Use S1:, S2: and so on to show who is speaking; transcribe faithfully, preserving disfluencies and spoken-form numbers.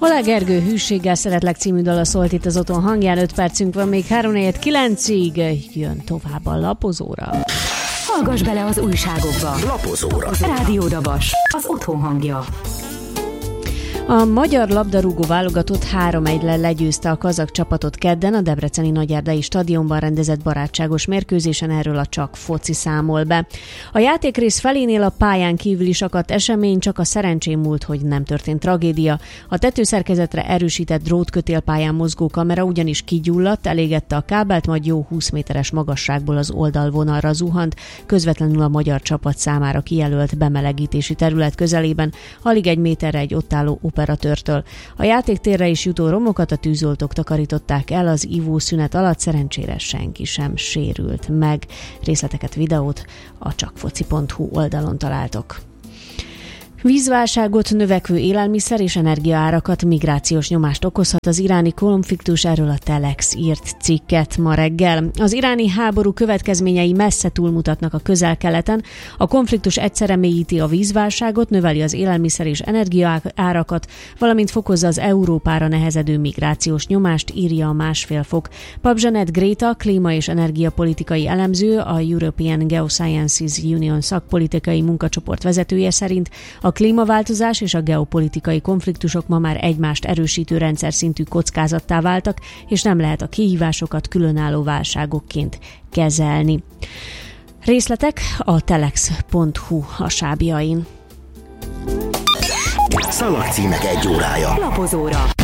S1: Olá Gergő hűséggel szeretlek című dala szólt itt az Otthon hangján. öt percünk van még három negyven kilencig. Jön tovább a lapozóra.
S2: Hallgass bele az újságokba.
S3: Lapozóra.
S2: Rádió Dabas, az Otthon hangja.
S1: A magyar labdarúgó válogatott három egyre legyőzte a kazak csapatot kedden a debreceni Nagyerdei stadionban rendezett barátságos mérkőzésen, erről a Csak foci számol be. A játékrész felénél a pályán kívül is akadt esemény, csak a szerencsém múlt, hogy nem történt tragédia. A tetőszerkezetre erősített drótkötélpályán mozgó kamera ugyanis kigyulladt, elégette a kábelt, majd jó húsz méteres magasságból az oldalvonalra zuhant, közvetlenül a magyar csapat számára kijelölt bemelegítési terület közelében, alig egy méterre egy ott álló operatőrtől. A játéktérre is jutó romokat a tűzoltók takarították el, az ivószünet alatt szerencsére senki sem sérült meg. Részleteket, videót a csakfoci pont hu oldalon találtok. Vízválságot, növekvő élelmiszer és energiaárakat, migrációs nyomást okozhat az iráni konfliktus, erről a Telex írt cikket ma reggel. Az iráni háború következményei messze túlmutatnak a Közel-Keleten. A konfliktus egyszerre mélyíti a vízválságot, növeli az élelmiszer és energiaárakat, valamint fokozza az Európára nehezedő migrációs nyomást, írja a Másfél Fok. Pap Zsanett Gréta, klíma- és energiapolitikai elemző, a European Geosciences Union szakpolitikai munkacsoport vezetője szerint a A klímaváltozás és a geopolitikai konfliktusok ma már egymást erősítő rendszer szintű kockázattá váltak, és nem lehet a kihívásokat különálló válságokként kezelni. Részletek a telex pont hu hasábjain.
S3: Szalagcímek egy órája.
S2: Lapozóra.